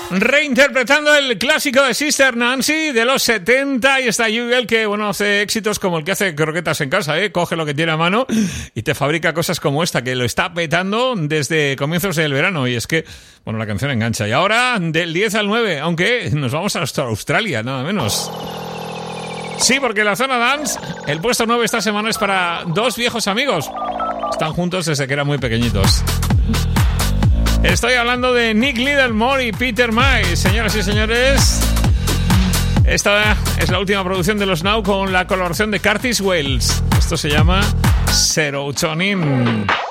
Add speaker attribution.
Speaker 1: Reinterpretando el clásico de Sister Nancy de los 70, y está Jugel, que bueno, hace éxitos como el que hace croquetas en casa, coge lo que tiene a mano y te fabrica cosas como esta, que lo está petando desde comienzos del verano, y es que, bueno, la canción engancha. Y ahora del 10 al 9, aunque nos vamos hasta Australia, nada menos. Sí, porque la zona dance, el puesto 9 esta semana es para dos viejos amigos. Están juntos desde que eran muy pequeñitos. Estoy hablando de Nick Littlemore y Peter Mize. Señoras y señores, esta es la última producción de los Now con la colaboración de Curtis Wells. Esto se llama Serotonin.